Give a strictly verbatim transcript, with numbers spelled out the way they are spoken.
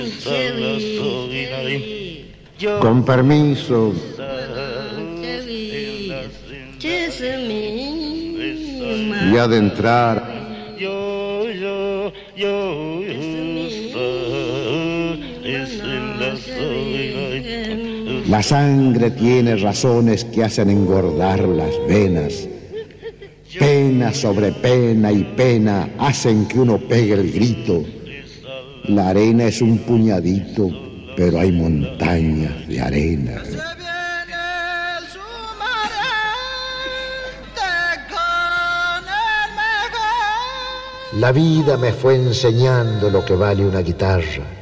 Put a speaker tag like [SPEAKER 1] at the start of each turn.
[SPEAKER 1] Con permiso. Y ha de entrar. La sangre tiene razones que hacen engordar las venas. Pena sobre pena y pena hacen que uno pegue el grito. La arena es un puñadito, pero hay montañas de arena. La vida me fue enseñando lo que vale una guitarra.